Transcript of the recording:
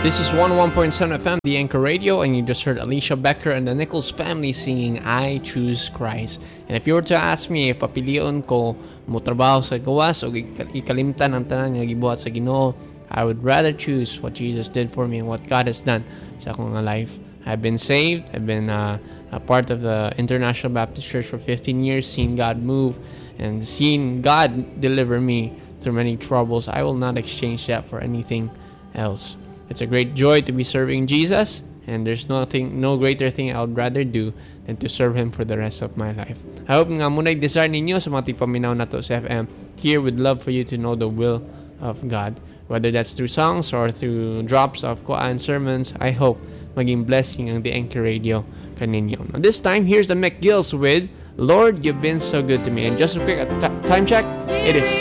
This is 101.7 FM, the Anchor Radio, and you just heard Alicia Becker and the Nichols family singing I Choose Christ. And if you were to ask me if papilion ko mo trabaho sa gawas o ikalimtan ang tanan nga gibuhat sa Ginoo, I would rather choose what Jesus did for me and what God has done sa akong life. I've been saved. I've been a part of the International Baptist Church for 15 years, seen God move and seen God deliver me through many troubles. I will not exchange that for anything else. It's a great joy to be serving Jesus, and there's no greater thing I would rather do than to serve Him for the rest of my life. I hope nga muna desire ninyo sa mga tipaminaw na to sa FM. Here, would love for you to know the will of God. Whether that's through songs or through drops of Quran sermons, I hope maging blessing ang The Anchor Radio kaninyo. Now this time, here's the McGills with Lord, You've Been So Good to Me. And just a quick time check, it is